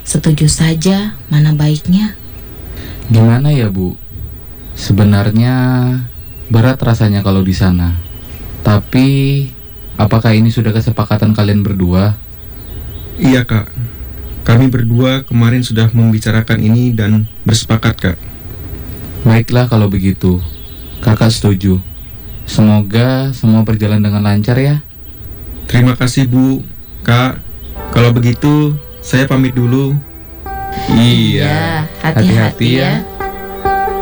setuju saja, mana baiknya. Gimana ya, Bu? Sebenarnya berat rasanya kalau di sana. Tapi apakah ini sudah kesepakatan kalian berdua? Iya kak, kami berdua kemarin sudah membicarakan ini dan bersepakat kak. Baiklah kalau begitu. Kakak setuju. Semoga semua berjalan dengan lancar ya. Terima kasih Bu, Kak. Kalau begitu, saya pamit dulu. Iya, hati-hati ya.